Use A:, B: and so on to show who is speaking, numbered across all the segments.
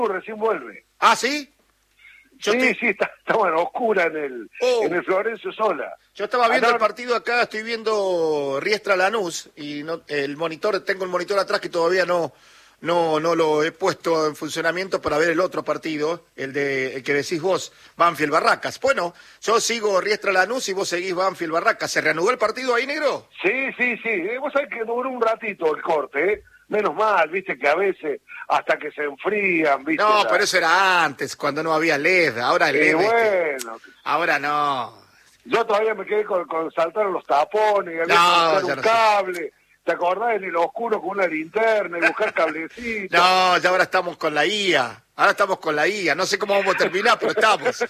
A: recién vuelve.
B: ¿Ah, sí?
A: Sí, está bueno, oscura en el Florencio Sola.
B: Yo estaba viendo el partido acá, estoy viendo Riestra Lanús y no, tengo el monitor atrás que todavía no lo he puesto en funcionamiento para ver el otro partido, el que decís vos, Banfield Barracas. Bueno, yo sigo Riestra Lanús y vos seguís Banfield Barracas. ¿Se reanudó el partido ahí, negro?
A: Sí. Vos sabés que duró un ratito el corte, ¿eh? Menos mal, viste que a veces hasta que se enfrían, viste.
B: No, pero eso era antes, cuando no había LED, ahora el LED.
A: Bueno.
B: Ahora no.
A: Yo todavía me quedé con saltaron los tapones, y había que buscar un cable. ¿Te acordás en el oscuro con una linterna y buscar cablecitos?
B: No, ya ahora estamos con la IA. Ahora estamos con la IA. No sé cómo vamos a terminar, pero estamos.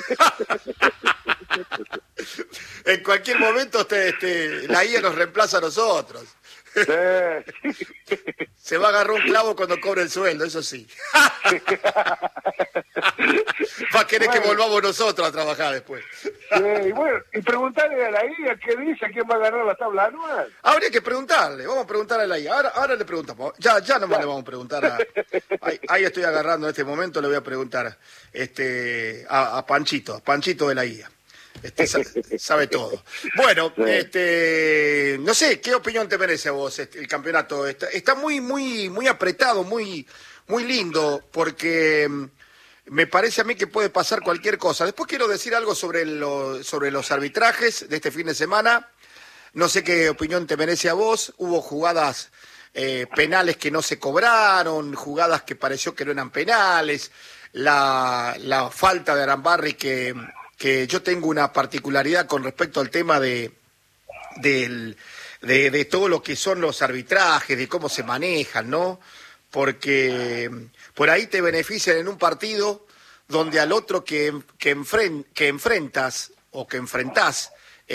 B: En cualquier momento la IA nos reemplaza a nosotros.
A: Sí.
B: Se va a agarrar un clavo cuando cobre el sueldo, eso sí. Va a querer que volvamos nosotros a trabajar después.
A: Sí, bueno, y preguntarle a la IA qué dice, quién va a ganar la tabla anual.
B: Habría que preguntarle, vamos a preguntarle a la IA. Ahora le preguntamos, ya nomás le vamos a preguntar ahí estoy agarrando en este momento, le voy a preguntar a Panchito de la IA. Sabe todo. Bueno, no sé, ¿qué opinión te merece a vos el campeonato? Está muy apretado, muy lindo, porque me parece a mí que puede pasar cualquier cosa. Después quiero decir algo sobre los arbitrajes de este fin de semana. No sé qué opinión te merece a vos. Hubo jugadas penales que no se cobraron, jugadas que pareció que no eran penales, la falta de Arambarri que yo tengo una particularidad con respecto al tema de todo lo que son los arbitrajes, de cómo se manejan, ¿no? Porque por ahí te benefician en un partido donde al otro que enfrentas o que enfrentás,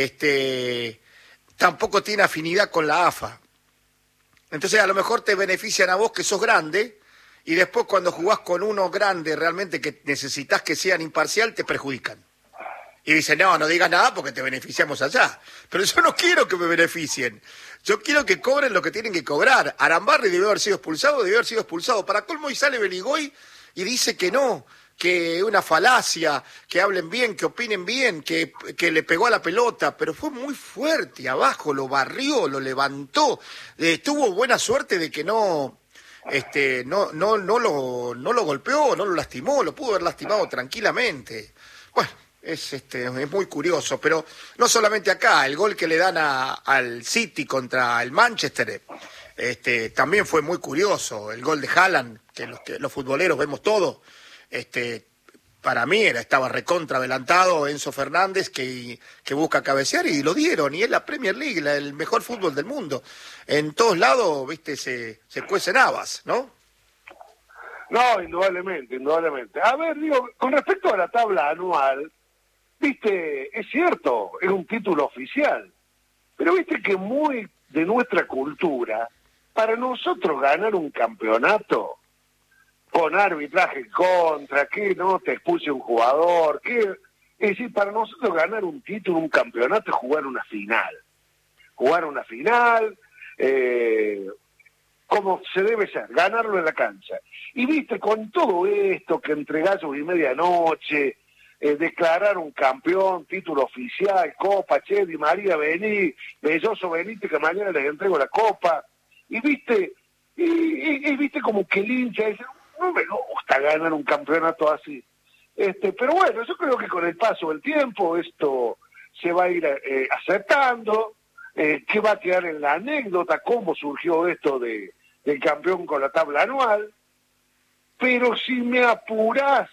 B: tampoco tiene afinidad con la AFA. Entonces a lo mejor te benefician a vos que sos grande y después cuando jugás con uno grande realmente que necesitas que sean imparcial te perjudican. Y dicen, no digas nada porque te beneficiamos allá. Pero yo no quiero que me beneficien. Yo quiero que cobren lo que tienen que cobrar. Arambarri debió haber sido expulsado. Para colmo y sale Beligoy y dice que no, que es una falacia, que hablen bien, que opinen bien, que le pegó a la pelota. Pero fue muy fuerte abajo, lo barrió, lo levantó. Tuvo buena suerte de que no lo golpeó, no lo lastimó, lo pudo haber lastimado tranquilamente. Bueno. Es muy curioso, pero no solamente acá, el gol que le dan al City contra el Manchester, también fue muy curioso, el gol de Haaland, que los futboleros vemos todo, para mí estaba recontra adelantado Enzo Fernández que busca cabecear y lo dieron, y es la Premier League, el mejor fútbol del mundo, en todos lados, se cuecen habas, ¿no?
A: No, indudablemente. A ver, digo, con respecto a la tabla anual, viste, es cierto, es un título oficial, pero viste que muy de nuestra cultura, para nosotros ganar un campeonato con arbitraje en contra, que no te expulse un jugador, es decir, para nosotros ganar un título, un campeonato es jugar una final, como se debe ser, ganarlo en la cancha. Y viste, con todo esto que entre gallos y medianoche, declarar un campeón, título oficial, Copa, Che, Di María, vení, Belloso, venite que mañana les entrego la Copa, y viste como que el hincha dice, no me gusta ganar un campeonato así. Pero bueno, yo creo que con el paso del tiempo esto se va a ir aceptando, que va a quedar en la anécdota, cómo surgió esto del campeón con la tabla anual, pero si me apurás,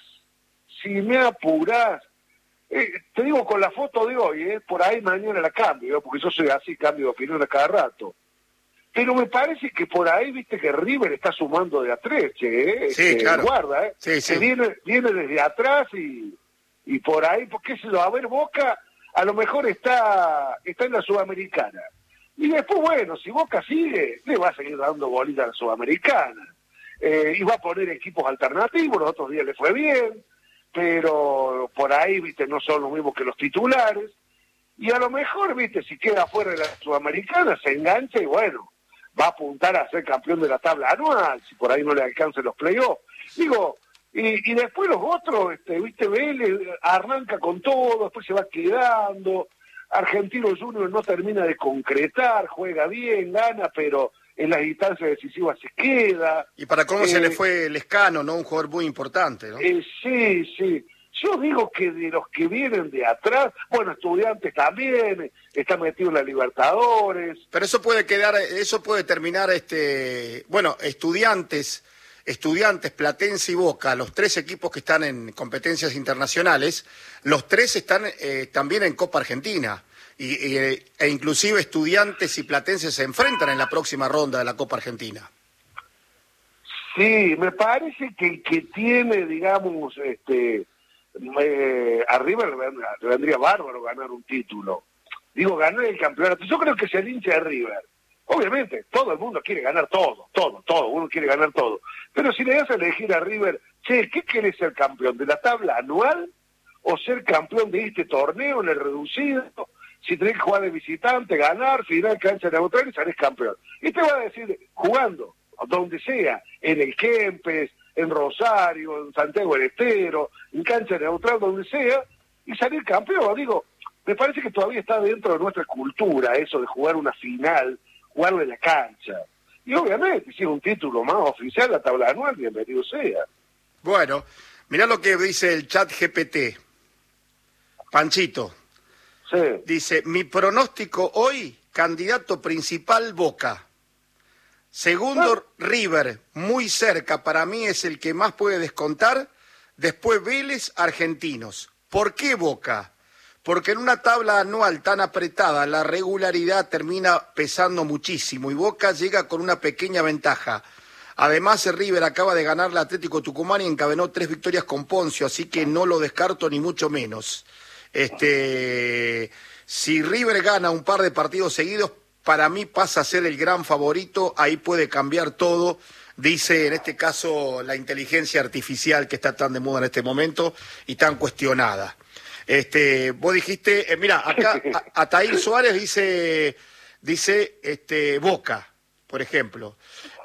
A: te digo con la foto de hoy, por ahí mañana la cambio, porque yo soy así, cambio de opinión a cada rato. Pero me parece que por ahí, viste que River está sumando de a tres,
B: sí, claro.
A: Guarda,
B: sí.
A: Que viene desde atrás y por ahí, porque se lo a ver Boca, a lo mejor está en la Sudamericana. Y después, bueno, si Boca sigue, le va a seguir dando bolita a la Sudamericana. Y va a poner equipos alternativos, los otros días le fue bien, pero por ahí, viste, no son los mismos que los titulares, y a lo mejor, viste, si queda fuera de la Sudamericana, se engancha y bueno, va a apuntar a ser campeón de la tabla anual, si por ahí no le alcanzan los playoffs. Digo, Y después los otros, viste, Vélez arranca con todo, después se va quedando, Argentino Junior no termina de concretar, juega bien, gana, pero en las instancias decisivas se queda.
B: Y para cómo se le fue Lescano, ¿no? Un jugador muy importante, ¿no?
A: Sí. Yo digo que de los que vienen de atrás, bueno, Estudiantes también, está metido en la Libertadores.
B: Pero eso puede quedar, eso puede terminar, bueno, Estudiantes, Platense y Boca, los tres equipos que están en competencias internacionales, los tres están también en Copa Argentina. E inclusive Estudiantes y Platense se enfrentan en la próxima ronda de la Copa Argentina.
A: Sí, me parece que el que tiene, digamos, arriba le vendría bárbaro ganar un título. Digo, ganar el campeonato. Yo creo que es el hincha de River. Obviamente, todo el mundo quiere ganar todo, uno quiere ganar todo. Pero si le das a elegir a River, che, ¿qué querés ser campeón? ¿De la tabla anual? ¿O ser campeón de este torneo en el reducido? Si tenés que jugar de visitante, ganar, final, cancha neutral y salés campeón. Y te va a decir, jugando, donde sea, en el Kempes, en Rosario, en Santiago del Estero, en cancha neutral, donde sea, y salir campeón. Digo, me parece que todavía está dentro de nuestra cultura eso de jugar una final, jugarlo en la cancha. Y obviamente, si es un título más oficial, la tabla anual, bienvenido sea.
B: Bueno, mirá lo que dice el chat GPT. Panchito.
A: Sí.
B: Dice, mi pronóstico hoy, candidato principal Boca. Segundo, River, muy cerca, para mí es el que más puede descontar. Después Vélez, Argentinos. ¿Por qué Boca? Porque en una tabla anual tan apretada, la regularidad termina pesando muchísimo y Boca llega con una pequeña ventaja. Además, River acaba de ganar al Atlético Tucumán y encadenó 3 victorias con Poncio, así que no lo descarto ni mucho menos. Si River gana un par de partidos seguidos, para mí pasa a ser el gran favorito, ahí puede cambiar todo, dice en este caso la inteligencia artificial que está tan de moda en este momento y tan cuestionada. Vos dijiste, mira, acá Ataír Suárez dice Boca, por ejemplo.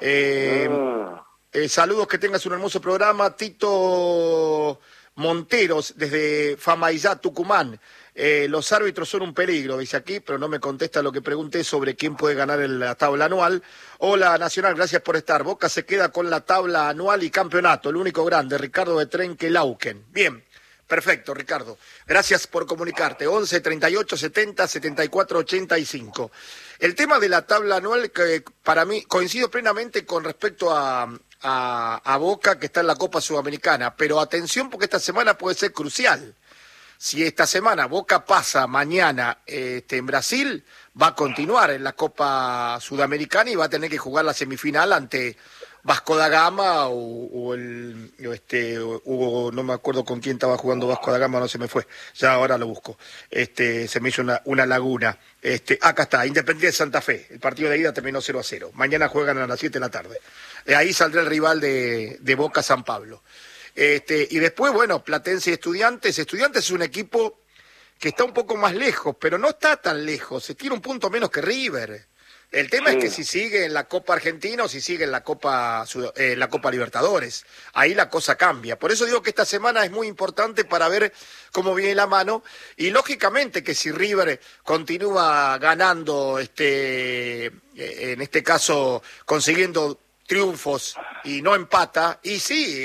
B: Saludos, que tengas un hermoso programa. Tito Monteros, desde Famaillá, Tucumán. Los árbitros son un peligro, dice aquí, pero no me contesta lo que pregunté sobre quién puede ganar la tabla anual. Hola, Nacional, gracias por estar. Boca se queda con la tabla anual y campeonato, el único grande, Ricardo de Trenque Lauquen. Bien, perfecto, Ricardo. Gracias por comunicarte. 11 38 70 74 85. El tema de la tabla anual, que para mí coincido plenamente con respecto a Boca, que está en la Copa Sudamericana, pero atención porque esta semana puede ser crucial. Si esta semana Boca pasa mañana en Brasil, va a continuar en la Copa Sudamericana y va a tener que jugar la semifinal ante Vasco da Gama o no me acuerdo con quién estaba jugando Vasco da Gama, no se me fue, ya ahora lo busco. Se me hizo una laguna. Acá está, Independiente de Santa Fe, el partido de ida terminó 0-0. Mañana juegan a las 7 de la tarde. Ahí saldrá el rival de Boca, San Pablo. Y después, bueno, Platense y Estudiantes. Estudiantes es un equipo que está un poco más lejos, pero no está tan lejos, se tiene un punto menos que River. El tema es que si sigue en la Copa Argentina o si sigue en la Copa Libertadores, ahí la cosa cambia. Por eso digo que esta semana es muy importante para ver cómo viene la mano, y lógicamente que si River continúa ganando, en este caso consiguiendo triunfos y no empata, y sí,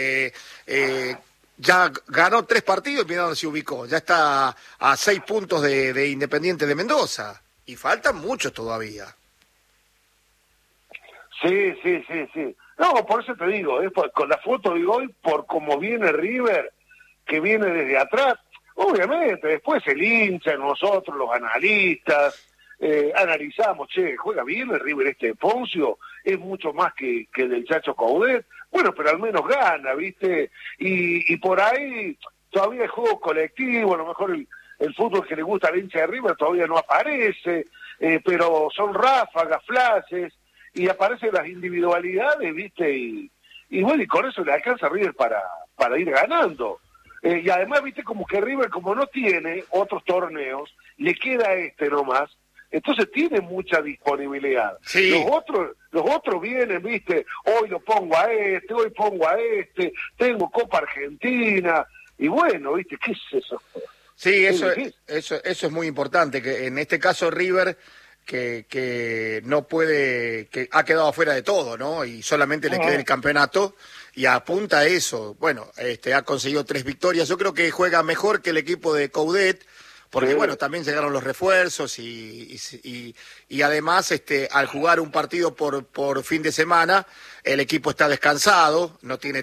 B: ya ganó 3 partidos y mira dónde se ubicó, ya está a 6 puntos de Independiente de Mendoza, y faltan muchos todavía.
A: Sí. No, por eso te digo, con la foto de hoy, por cómo viene River, que viene desde atrás, obviamente, después el hincha, nosotros, los analistas, analizamos, juega bien el River Poncio, es mucho más que del Chacho Coudet, bueno, pero al menos gana, ¿viste? Y por ahí todavía el juego colectivo, a lo mejor el fútbol que le gusta al hincha de River todavía no aparece, pero son ráfagas, flashes, y aparecen las individualidades, ¿viste? Y bueno, y con eso le alcanza a River para ir ganando. Y además, ¿viste? Como que River, como no tiene otros torneos, le queda nomás. entonces tiene mucha disponibilidad.
B: Sí.
A: Los otros vienen, viste, hoy lo pongo a este, hoy pongo a este, tengo Copa Argentina, y bueno, viste, ¿qué es eso?
B: Sí, eso es muy importante, que en este caso River, que no puede, que ha quedado fuera de todo, ¿no? Y solamente le queda el campeonato, y apunta a eso. Bueno, ha conseguido 3 victorias, yo creo que juega mejor que el equipo de Coudet, porque bueno, también llegaron los refuerzos y además al jugar un partido por fin de semana, el equipo está descansado, no tiene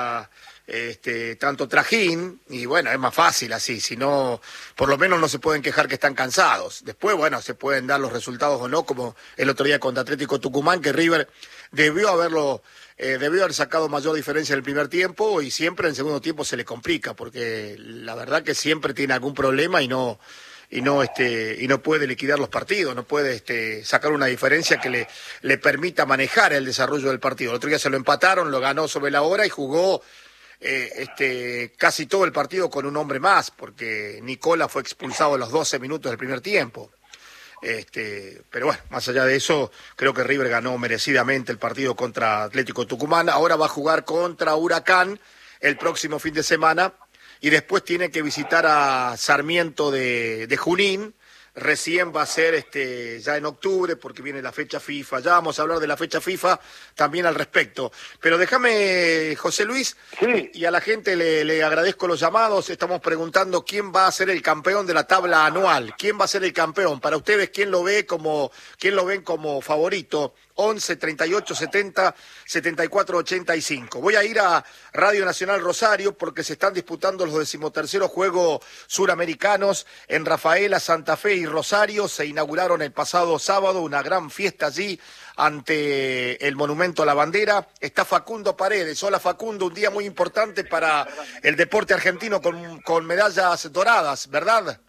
B: tanto trajín, y bueno, es más fácil así, si no, por lo menos no se pueden quejar que están cansados. Después, bueno, se pueden dar los resultados o no, como el otro día contra Atlético Tucumán, que River debió haber sacado mayor diferencia en el primer tiempo, y siempre en el segundo tiempo se le complica, porque la verdad que siempre tiene algún problema y no puede liquidar los partidos, no puede sacar una diferencia que le permita manejar el desarrollo del partido. El otro día se lo empataron, lo ganó sobre la hora y jugó casi todo el partido con un hombre más, porque Nicola fue expulsado a los 12 minutos del primer tiempo. Pero bueno, más allá de eso, creo que River ganó merecidamente el partido contra Atlético Tucumán. Ahora va a jugar contra Huracán el próximo fin de semana, y después tiene que visitar a Sarmiento de Junín. Recién va a ser ya en octubre, porque viene la fecha FIFA. Ya vamos a hablar de la fecha FIFA también al respecto. Pero déjame, José Luis,
A: sí.
B: Y a la gente le agradezco los llamados. Estamos preguntando quién va a ser el campeón de la tabla anual. ¿Quién va a ser el campeón? Para ustedes, ¿quién lo ven como favorito? 11 38 70 74 85. Voy a ir a Radio Nacional Rosario porque se están disputando los 13º Juegos Suramericanos en Rafaela, Santa Fe y Rosario. Se inauguraron el pasado sábado, una gran fiesta allí ante el Monumento a la Bandera. Está Facundo Paredes. Hola Facundo, un día muy importante para el deporte argentino con medallas doradas, ¿verdad?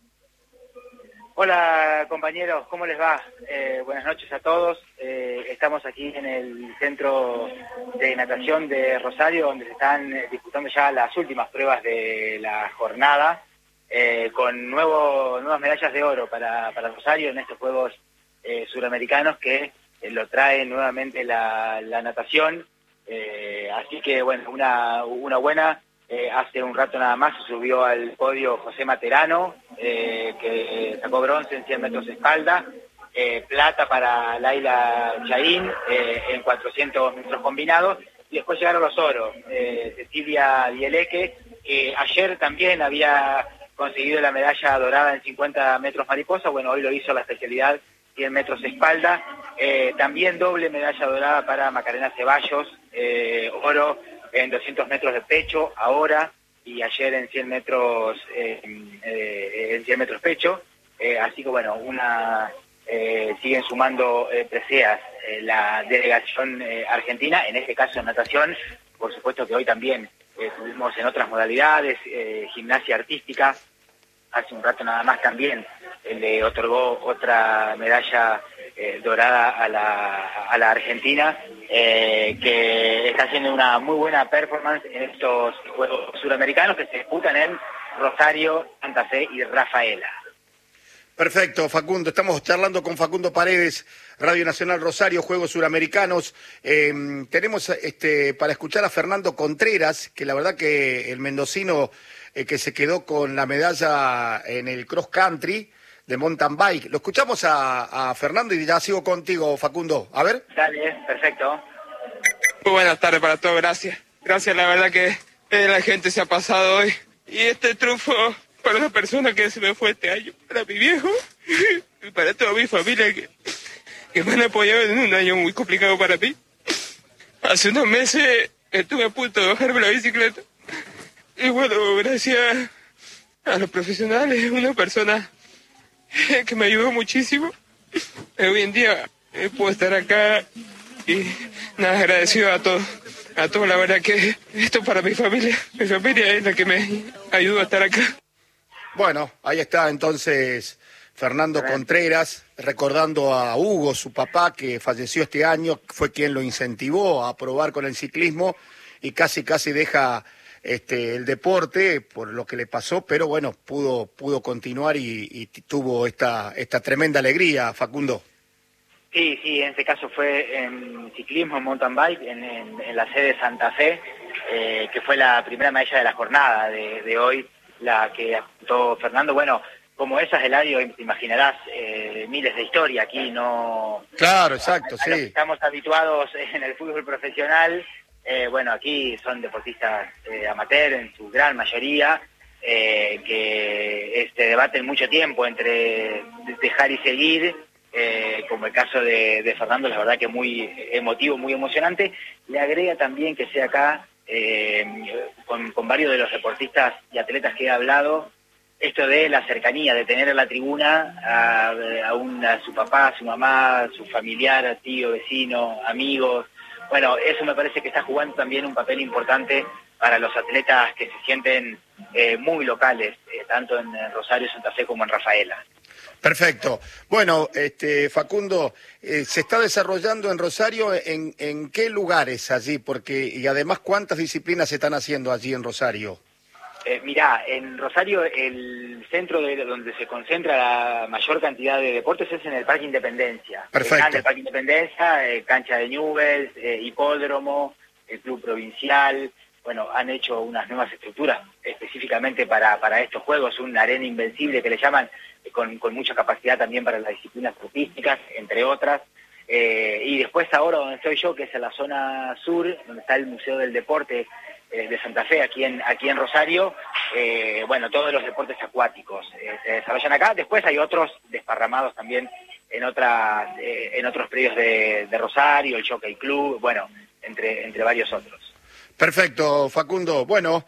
C: Hola compañeros, ¿cómo les va? Buenas noches a todos. Estamos aquí en el centro de natación de Rosario, donde se están disputando ya las últimas pruebas de la jornada, con nuevas medallas de oro para Rosario en estos Juegos Suramericanos que lo trae nuevamente la natación. Así que bueno, una buena. Hace un rato nada más se subió al podio José Materano, que sacó bronce en 100 metros de espalda, plata para Laila Chaín en 400 metros combinados, y después llegaron los oros. Cecilia Dieleque, que ayer también había conseguido la medalla dorada en 50 metros mariposa, bueno, hoy lo hizo la especialidad 100 metros espalda. También doble medalla dorada para Macarena Ceballos, oro en 200 metros de pecho ahora, y ayer en 100 metros pecho. Así que bueno, siguen sumando preseas la delegación argentina, en este caso en natación. Por supuesto que hoy también tuvimos en otras modalidades, gimnasia artística. Hace un rato nada más también le otorgó otra medalla dorada a la Argentina, que está haciendo una muy buena performance en estos Juegos Suramericanos que se disputan en Rosario, Santa Fe y Rafaela.
B: Perfecto, Facundo. Estamos charlando con Facundo Paredes, Radio Nacional Rosario, Juegos Suramericanos. Tenemos para escuchar a Fernando Contreras, que la verdad que el mendocino que se quedó con la medalla en el cross country de mountain bike. Lo escuchamos a Fernando y ya sigo contigo, Facundo. A ver.
C: Dale, perfecto.
D: Muy buenas tardes para todos, gracias. Gracias, la verdad que la gente se ha pasado hoy. Y este triunfo para una persona que se me fue este año, para mi viejo y para toda mi familia que me han apoyado en un año muy complicado para mí. Hace unos meses estuve a punto de bajarme la bicicleta. Y bueno, gracias a los profesionales, una persona que me ayudó muchísimo. Hoy en día puedo estar acá y nada, agradecido a todos. A todos, la verdad que esto para mi familia es la que me ayudó a estar acá.
B: Bueno, ahí está entonces Fernando Contreras, recordando a Hugo, su papá, que falleció este año, fue quien lo incentivó a probar con el ciclismo y casi deja el deporte por lo que le pasó, pero bueno, pudo continuar y tuvo esta tremenda alegría, Facundo.
C: Sí, en este caso fue en ciclismo, en mountain bike, en la sede de Santa Fe, que fue la primera medalla de la jornada de hoy, la que apuntó Fernando. Bueno, como esas, Eladio, te imaginarás, miles de historias aquí, no...
B: Claro, exacto,
C: a lo que
B: sí.
C: estamos habituados en el fútbol profesional, bueno, aquí son deportistas amateur en su gran mayoría, que debaten mucho tiempo entre dejar y seguir, como el caso de Fernando, la verdad que muy emotivo, muy emocionante. Le agrega también que sea acá, con varios de los deportistas y atletas que he hablado, esto de la cercanía, de tener en la tribuna a su papá, a su mamá, a su familiar, a tío, vecino, amigos. Bueno, eso me parece que está jugando también un papel importante para los atletas que se sienten muy locales, tanto en Rosario, Santa Fe como en Rafaela.
B: Perfecto. Bueno, Facundo, ¿se está desarrollando en Rosario en qué lugares allí? Y además, ¿cuántas disciplinas se están haciendo allí en Rosario?
C: Mirá, en Rosario el centro donde se concentra la mayor cantidad de deportes es en el Parque Independencia.
B: Perfecto.
C: El Parque Independencia, cancha de Newell's, hipódromo, el Club Provincial. Bueno, han hecho unas nuevas estructuras específicamente para estos juegos, una arena invencible que le llaman, con mucha capacidad también para las disciplinas artísticas, entre otras. Y después ahora donde estoy yo, que es en la zona sur, donde está el Museo del Deporte de Santa Fe, aquí en Rosario, bueno, todos los deportes acuáticos se desarrollan acá. Después hay otros desparramados también en otros predios de Rosario, el Jockey Club, bueno, entre varios otros.
B: Perfecto, Facundo. Bueno,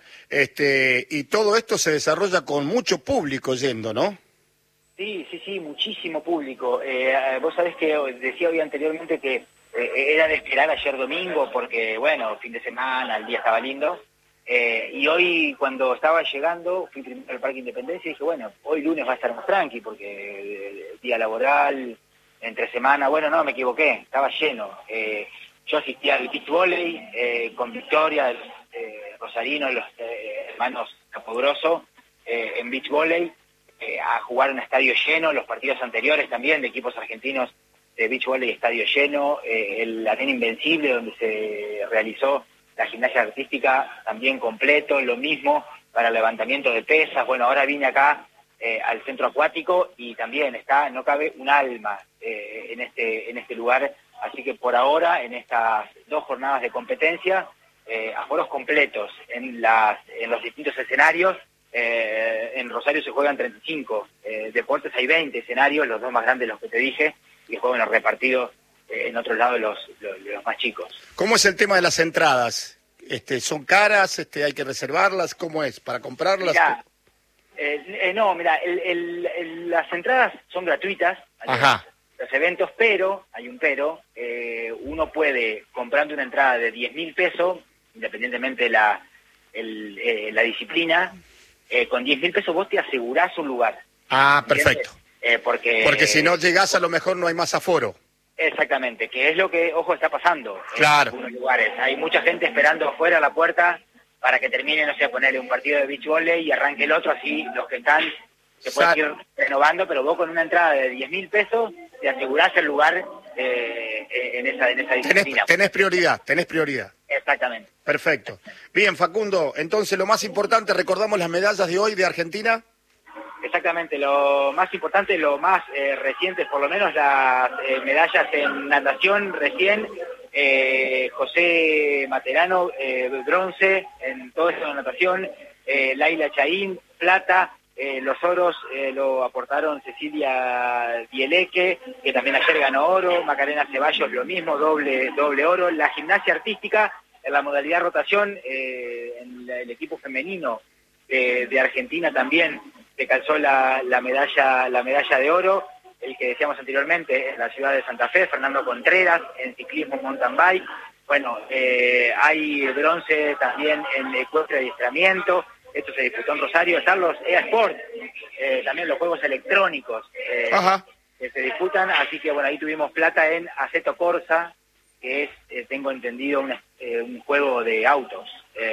B: y todo esto se desarrolla con mucho público yendo, ¿no?
C: Sí, muchísimo público. Vos sabés que decía hoy anteriormente que era de esperar ayer domingo porque, bueno, fin de semana, el día estaba lindo. Y hoy, cuando estaba llegando, fui primero al Parque Independencia y dije, bueno, hoy lunes va a estar más tranqui porque día laboral, entre semana, bueno, no, me equivoqué, estaba lleno. Yo asistí al beach volley con victoria de los rosarinos, los hermanos Capogroso, en beach volley, a jugar en un estadio lleno, los partidos anteriores también de equipos argentinos de beach volley, estadio lleno, el arena invencible donde se realizó la gimnasia artística también completo, lo mismo para levantamiento de pesas. Bueno, ahora vine acá al centro acuático y también no cabe un alma en este lugar. Así que por ahora, en estas 2 jornadas de competencia, aforos completos en los distintos escenarios. En Rosario se juegan 35 deportes, hay 20 escenarios, los 2 más grandes, los que te dije, y después, bueno, repartidos en otro lado los más chicos.
B: ¿Cómo es el tema de las entradas? ¿Son caras? ¿Hay que reservarlas? ¿Cómo es? ¿Para comprarlas?
C: Mirá, no, mira, las entradas son gratuitas.
B: Ajá.
C: Los eventos, pero, hay un pero, uno puede, comprando una entrada de 10.000 pesos, independientemente de la disciplina, con 10.000 pesos vos te asegurás un lugar.
B: Ah, perfecto.
C: Porque
B: si no llegás, a lo mejor no hay más aforo.
C: Exactamente, que es lo que, ojo, está pasando
B: Claro.
C: En algunos lugares. Hay mucha gente esperando afuera a la puerta para que termine, no sé, ponerle un partido de beach volley y arranque el otro, así los que están se pueden ir renovando, pero vos con una entrada de 10.000 pesos te asegurás el lugar en esa disciplina.
B: Tenés prioridad.
C: Exactamente.
B: Perfecto. Bien, Facundo, entonces lo más importante, recordamos las medallas de hoy de Argentina.
C: Exactamente, lo más importante, lo más reciente, por lo menos las medallas en natación recién, José Materano, bronce en todo eso de natación, Laila Chaín, plata. Los oros lo aportaron Cecilia Bieleque, que también ayer ganó oro, Macarena Ceballos lo mismo, doble oro. La gimnasia artística, en la modalidad rotación, en el equipo femenino de Argentina también se calzó la medalla de oro. El que decíamos anteriormente, en la ciudad de Santa Fe, Fernando Contreras, en ciclismo mountain bike. Bueno, hay bronce también en ecuestre de adiestramiento. Esto se disputó en Rosario. Están los eSports, también los juegos electrónicos que se disputan. Así que, bueno, ahí tuvimos plata en Assetto Corsa, que es, tengo entendido, un juego de autos,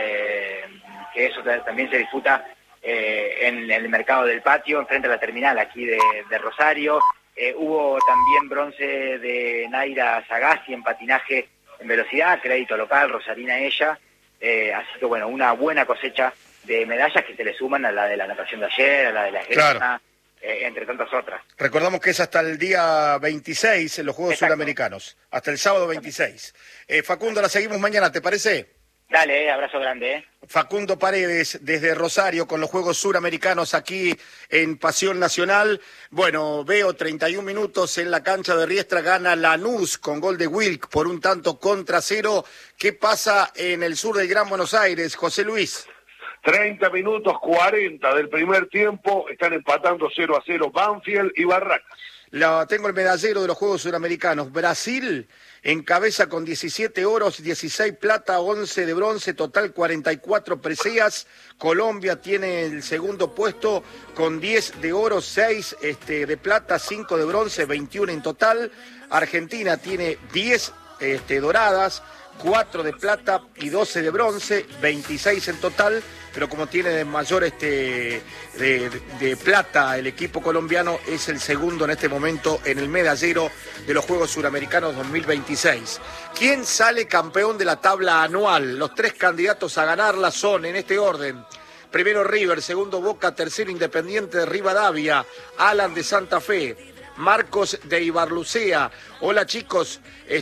C: que eso también se disputa en el mercado del patio, enfrente a la terminal aquí de Rosario. Hubo también bronce de Naira Sagasti en patinaje en velocidad, crédito local, rosarina ella. Así que bueno, una buena cosecha de medallas que se le suman a la de la natación de ayer, a la de la esgrima,
B: Claro.
C: Entre tantas otras.
B: Recordamos que es hasta el día 26 en los Juegos
C: Exacto.
B: Suramericanos, hasta el sábado 26. Facundo, la seguimos mañana, ¿te parece?
C: Dale, abrazo grande.
B: Facundo Paredes, desde Rosario, con los Juegos Suramericanos aquí en Pasión Nacional. Bueno, veo 31 minutos en la cancha de Riestra, gana Lanús con gol de Wilk por 1-0. ¿Qué pasa en el sur del Gran Buenos Aires, José Luis?
A: 30 minutos 40 del primer tiempo, están empatando 0-0 Banfield y Barracas.
B: Tengo el medallero de los Juegos Suramericanos. Brasil encabeza con 17 oros, 16 plata, 11 de bronce, total 44 preseas. Colombia tiene el segundo puesto con 10 de oro, 6 de plata, 5 de bronce, 21 en total. Argentina tiene 10 doradas, 4 de plata y 12 de bronce, 26 en total, pero como tiene de mayor de plata el equipo colombiano, es el segundo en este momento en el medallero de los Juegos Suramericanos 2026. ¿Quién sale campeón de la tabla anual? Los 3 candidatos a ganarla son, en este orden: primero River, segundo Boca, tercero Independiente de Rivadavia, Alan de Santa Fe, Marcos de Ibarlucea. Hola chicos,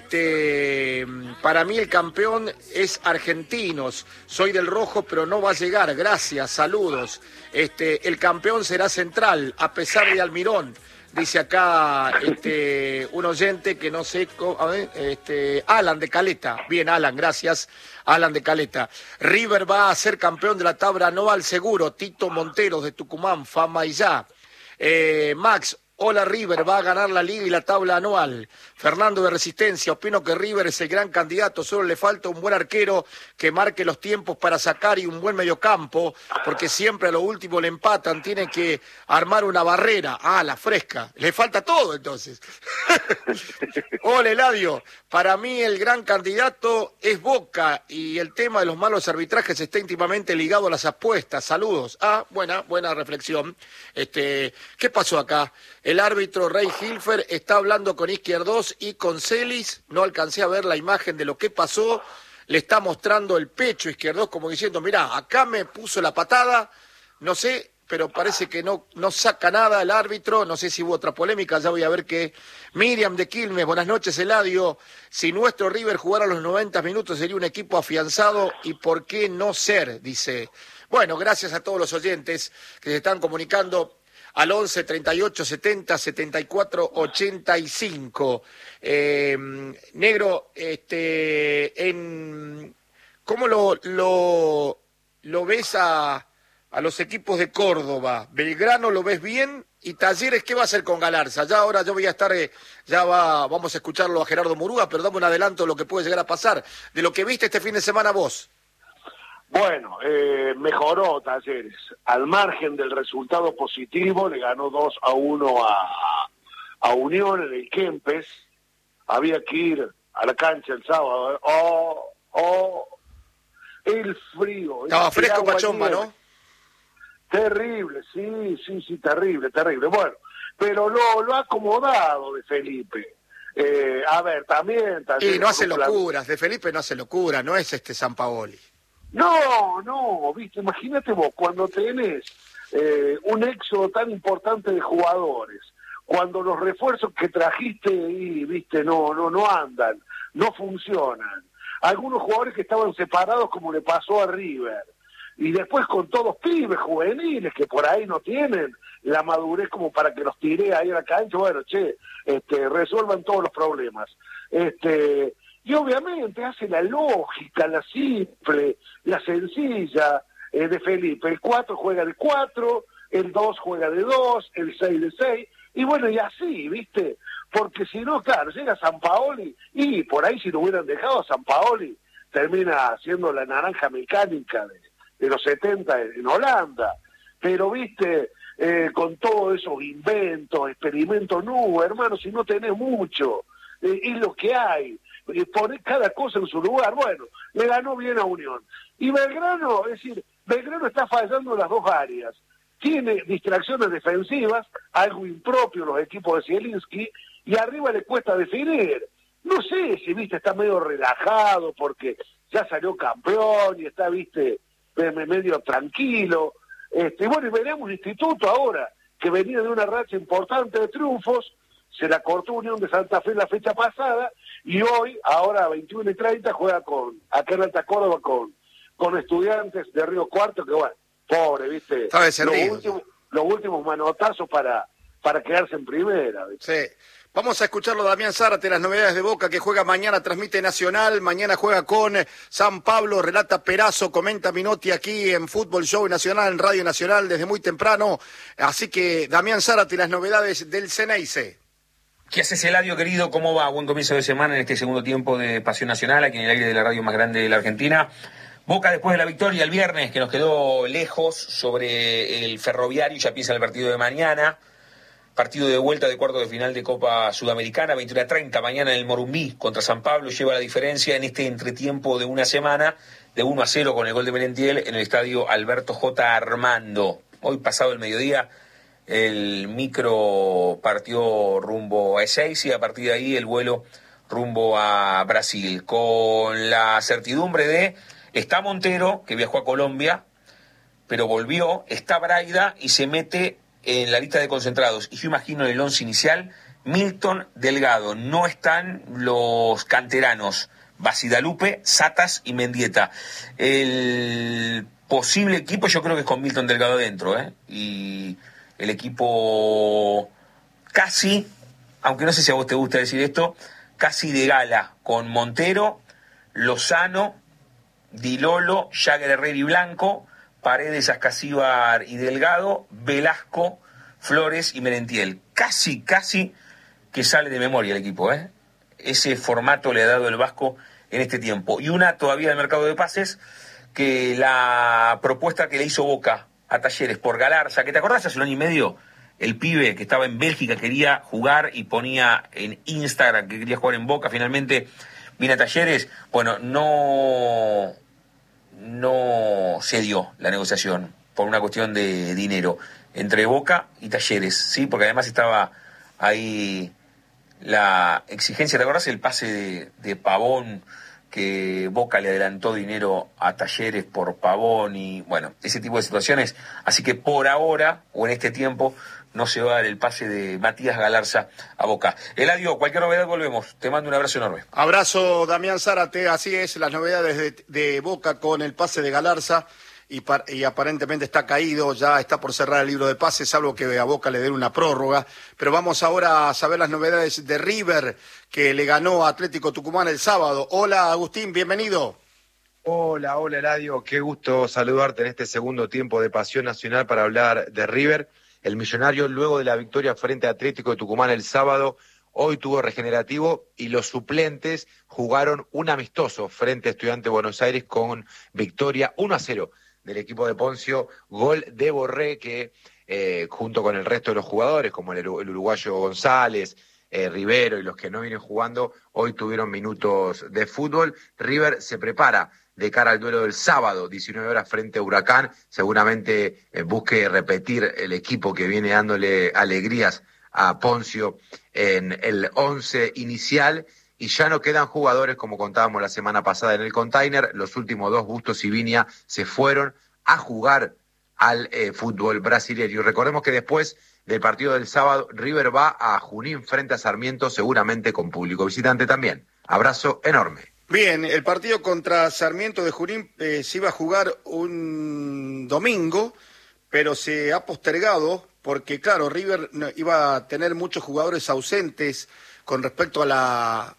B: para mí el campeón es Argentinos, soy del rojo pero no va a llegar, gracias, saludos. El campeón será Central, a pesar de Almirón, dice acá un oyente que no sé, Alan de Caleta. Bien, Alan, gracias, Alan de Caleta. River va a ser campeón de la tabla anual seguro, Tito Monteros de Tucumán, Fama y ya. Max, hola, River va a ganar la liga y la tabla anual. Fernando de Resistencia, opino que River es el gran candidato, solo le falta un buen arquero que marque los tiempos para sacar y un buen mediocampo, porque siempre a lo último le empatan, tiene que armar una barrera. Ah, la fresca, le falta todo entonces. Hola, Eladio, para mí el gran candidato es Boca y el tema de los malos arbitrajes está íntimamente ligado a las apuestas. Saludos. Ah, buena reflexión. ¿Qué pasó acá? El árbitro Rey Hilfer está hablando con Izquierdos y con Celis. No alcancé a ver la imagen de lo que pasó. Le está mostrando el pecho Izquierdos como diciendo, mirá, acá me puso la patada. No sé, pero parece que no saca nada el árbitro. No sé si hubo otra polémica, ya voy a ver qué. Miriam de Quilmes, buenas noches, Eladio. Si nuestro River jugara los 90 minutos sería un equipo afianzado y por qué no ser, dice. Bueno, gracias a todos los oyentes que se están comunicando al 11 38 70 74 85. Negro, ¿cómo lo ves a los equipos de Córdoba? Belgrano lo ves bien, y Talleres, ¿qué va a hacer con Galarza? Ya ahora yo voy a estar, vamos a escucharlo a Gerardo Murúa, pero dame un adelanto de lo que puede llegar a pasar, de lo que viste este fin de semana vos.
A: Bueno, mejoró Talleres. Al margen del resultado positivo, le ganó 2-1 a Unión en el Kempes. Había que ir a la cancha el sábado. El frío.
B: Estaba fresco Pachomba, ¿no?
A: Terrible, sí, terrible. Bueno, pero lo ha acomodado de Felipe. A ver, también...
B: Y no hace locuras, de Felipe no hace locuras, no es Sampaoli.
A: No, viste, imagínate vos, cuando tenés un éxodo tan importante de jugadores, cuando los refuerzos que trajiste y viste no andan, no funcionan, algunos jugadores que estaban separados como le pasó a River, y después con todos pibes juveniles que por ahí no tienen la madurez como para que los tire ahí a la cancha, bueno, resuelvan todos los problemas. Y obviamente hace la lógica, la simple, la sencilla de Felipe. El 4 juega de 4, el 2 juega de 2, el 6 de 6, y bueno, y así, ¿viste? Porque si no, claro, llega Sampaoli, y por ahí si lo hubieran dejado a Sampaoli, termina haciendo la naranja mecánica de los 70 en Holanda. Pero, ¿viste? Con todos esos inventos, experimentos, hermano, si no tenés mucho, es lo que hay. poner cada cosa en su lugar. Bueno, le ganó bien a Unión. Y Belgrano, es decir, Belgrano está fallando en las dos áreas. Tiene distracciones defensivas, algo impropio los equipos de Zielinski, y arriba le cuesta definir. No sé si, viste, está medio relajado porque ya salió campeón y está, viste, medio tranquilo. Bueno, y veremos Instituto ahora, que venía de una racha importante de triunfos, se la cortó Unión de Santa Fe la fecha pasada, y hoy, ahora a 21:30, juega acá en Alta Córdoba con Estudiantes de Río Cuarto, que bueno, pobre, viste, los últimos manotazos para quedarse en primera, ¿viste?
B: Sí. Vamos a escucharlo Damián Zárate, las novedades de Boca, que juega mañana, transmite Nacional, mañana juega con San Pablo, relata Perazo, comenta Minotti aquí en Fútbol Show Nacional, en Radio Nacional, desde muy temprano. Así que, Damián Zárate, las novedades del Ceneice.
E: ¿Qué haces, Eladio, querido? ¿Cómo va? Buen comienzo de semana en este segundo tiempo de Pasión Nacional, aquí en el aire de la radio más grande de la Argentina. Boca, después de la victoria el viernes, que nos quedó lejos sobre el Ferroviario, ya piensa el partido de mañana. Partido de vuelta de cuarto de final de Copa Sudamericana, 21:30, mañana en el Morumbí contra San Pablo, lleva la diferencia en este entretiempo de una semana, de 1-0 con el gol de Merentiel en el estadio Alberto J. Armando. Hoy, pasado el mediodía, el micro partió rumbo a Ezeiza y a partir de ahí el vuelo rumbo a Brasil, con la certidumbre de, está Montero, que viajó a Colombia, pero volvió, está Braida y se mete en la lista de concentrados, y yo imagino en el 11 inicial, Milton Delgado. No están los canteranos, Basidalupe, Satas y Mendieta. El posible equipo yo creo que es con Milton Delgado adentro, y el equipo casi, aunque no sé si a vos te gusta decir esto, casi de gala, con Montero, Lozano, Di Lolo, Jagger, Herrera y Blanco, Paredes, Ascasíbar y Delgado, Velasco, Flores y Merentiel. Casi que sale de memoria el equipo, Ese formato le ha dado el Vasco en este tiempo. Y una todavía del mercado de pases, que la propuesta que le hizo Boca a Talleres por Galarza, que te acordás hace 1 año y medio, el pibe que estaba en Bélgica quería jugar y ponía en Instagram que quería jugar en Boca, finalmente viene a Talleres. Bueno, no se dio la negociación por una cuestión de dinero entre Boca y Talleres, ¿sí? Porque además estaba ahí la exigencia. ¿Te acordás el pase de Pavón, que Boca le adelantó dinero a Talleres por Pavón y bueno, ese tipo de situaciones? Así que por ahora, o en este tiempo, no se va a dar el pase de Matías Galarza a Boca. Eladio, cualquier novedad volvemos. Te mando un abrazo enorme.
B: Abrazo, Damián Zárate. Así es, las novedades de Boca con el pase de Galarza. Y aparentemente está caído, ya está por cerrar el libro de pases, salvo que a Boca le den una prórroga. Pero vamos ahora a saber las novedades de River, que le ganó a Atlético Tucumán el sábado. Hola, Agustín, bienvenido.
F: Hola, Eladio, qué gusto saludarte en este segundo tiempo de Pasión Nacional para hablar de River. El millonario, luego de la victoria frente a Atlético de Tucumán el sábado, hoy tuvo regenerativo y los suplentes jugaron un amistoso frente a Estudiantes de Buenos Aires con victoria 1-0 del equipo de Poncio, gol de Borré que junto con el resto de los jugadores, como el uruguayo González, Rivero y los que no vienen jugando, hoy tuvieron minutos de fútbol. River se prepara de cara al duelo del sábado, 19 horas frente a Huracán. Seguramente busque repetir el equipo que viene dándole alegrías a Poncio en el 11 inicial. Y ya no quedan jugadores, como contábamos la semana pasada en el Container. Los últimos 2, Bustos y Viña, se fueron a jugar al fútbol brasileño. Y recordemos que después del partido del sábado, River va a Junín frente a Sarmiento, seguramente con público visitante también. Abrazo enorme.
B: Bien, el partido contra Sarmiento de Junín se iba a jugar un domingo, pero se ha postergado porque, claro, River iba a tener muchos jugadores ausentes con respecto a la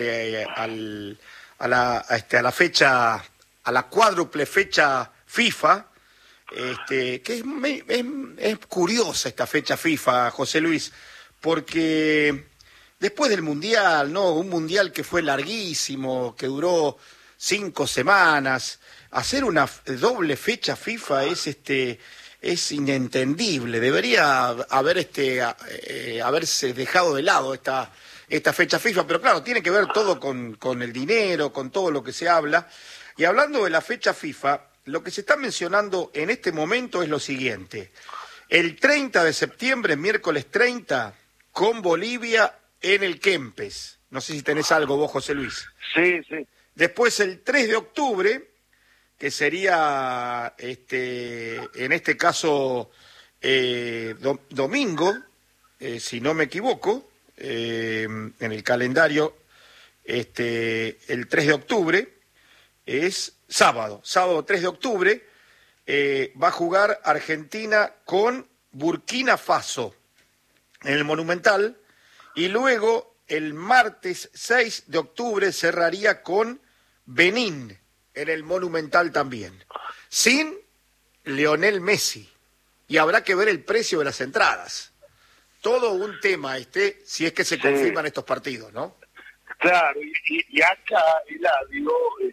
B: fecha, a la cuádruple fecha FIFA, que es curiosa esta fecha FIFA, José Luis, porque después del Mundial, ¿no? Un Mundial que fue larguísimo, que duró 5 semanas, hacer una doble fecha FIFA es inentendible. Debería haberse dejado de lado esta fecha FIFA, pero claro, tiene que ver todo con el dinero, con todo lo que se habla. Y hablando de la fecha FIFA, lo que se está mencionando en este momento es lo siguiente. El 30 de septiembre, miércoles 30, con Bolivia en el Kempes. No sé si tenés algo vos, José Luis.
A: Sí, sí.
B: Después el 3 de octubre, que sería, en este caso, domingo, si no me equivoco, en el calendario, el 3 de octubre, es sábado 3 de octubre, va a jugar Argentina con Burkina Faso en el Monumental, y luego el martes 6 de octubre cerraría con Benín en el Monumental también, sin Lionel Messi, y habrá que ver el precio de las entradas. Todo un tema si es que se confirman estos partidos, ¿no?
A: Claro, y acá, Eladio,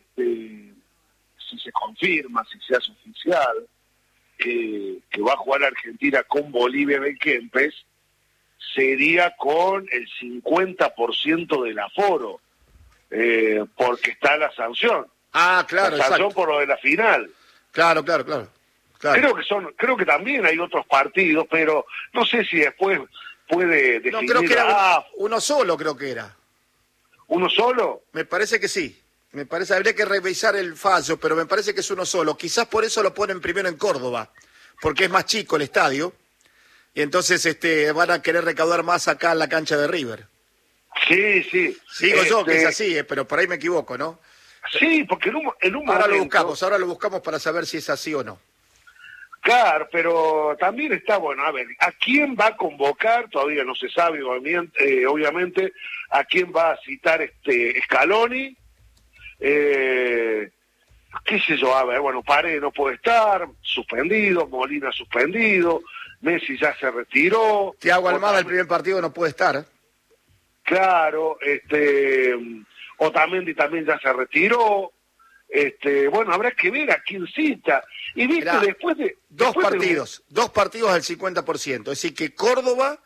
A: si se confirma, si se hace oficial, que va a jugar Argentina con Bolivia en el Kempes, sería con el 50% del aforo, porque está la sanción.
B: Ah, claro,
A: la sanción
B: exacto.
A: Por lo de la final.
B: Claro.
A: Creo que también hay otros partidos, pero no sé si después puede definir.
B: No, creo que era uno solo, creo que era.
A: ¿Uno solo?
B: Me parece que sí. Habría que revisar el fallo, pero me parece que es uno solo. Quizás por eso lo ponen primero en Córdoba, porque es más chico el estadio, y entonces van a querer recaudar más acá en la cancha de River.
A: Sí.
B: Digo yo que es así, pero por ahí me equivoco, ¿no?
A: Sí, porque en un
B: ahora
A: momento...
B: ahora lo buscamos para saber si es así o no.
A: Claro, pero también está, bueno, a ver, ¿a quién va a convocar? Todavía no se sabe, obviamente, a quién va a citar Scaloni. Qué sé yo, a ver, bueno, Paredes no puede estar, suspendido, Molina suspendido, Messi ya se retiró.
B: Thiago Almada el primer partido no puede estar.
A: Claro, Otamendi también ya se retiró. Bueno, habrá que ver a quién cita. Y viste,
B: Mirá,
A: después de...
B: Dos partidos al 50%. Es decir, que Córdoba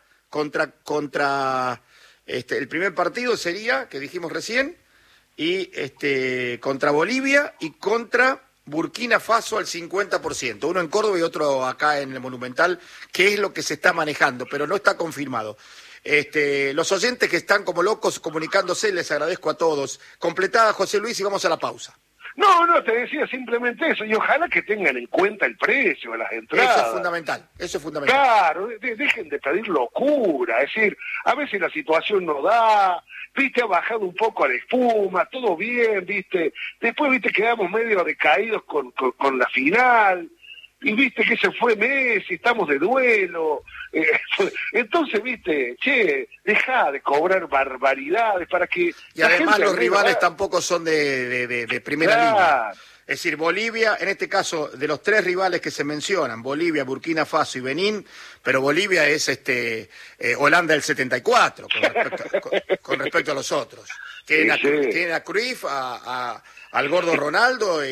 B: contra el primer partido sería, que dijimos recién, y contra Bolivia y contra Burkina Faso al 50%. Uno en Córdoba y otro acá en el Monumental, que es lo que se está manejando, pero no está confirmado. Los oyentes que están como locos comunicándose, les agradezco a todos. Completada, José Luis, y vamos a la pausa.
A: No, te decía simplemente eso, y ojalá que tengan en cuenta el precio de las entradas.
B: Eso es fundamental.
A: Claro, dejen de pedir locura, es decir, a veces la situación no da, viste, ha bajado un poco la espuma, todo bien, viste, después, viste, quedamos medio decaídos con la final, y viste que se fue Messi, estamos de duelo, entonces, viste, deja de cobrar barbaridades para que...
B: Y además los rivales tampoco son de primera línea. Es decir, Bolivia, en este caso, de los tres rivales que se mencionan, Bolivia, Burkina Faso y Benín, pero Bolivia es Holanda del 74, con respecto a los otros. Tienen a Cruyff, al gordo Ronaldo,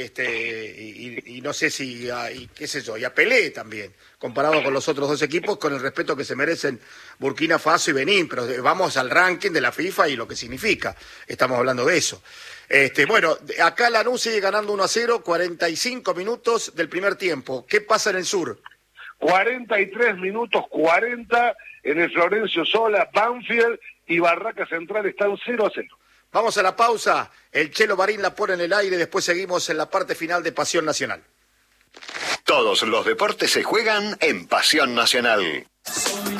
B: y no sé si, qué sé yo, y a Pelé también, comparado con los otros dos equipos, con el respeto que se merecen Burkina Faso y Benín, pero vamos al ranking de la FIFA y lo que significa, estamos hablando de eso. Bueno, acá Lanús sigue ganando 1-0, 45 minutos del primer tiempo. ¿Qué pasa en el sur?
A: 43 minutos 40 en el Florencio Sola, Banfield y Barraca Central están 0-0.
B: Vamos a la pausa, el Chelo Marín la pone en el aire, después seguimos en la parte final de Pasión Nacional.
G: Todos los deportes se juegan en Pasión Nacional.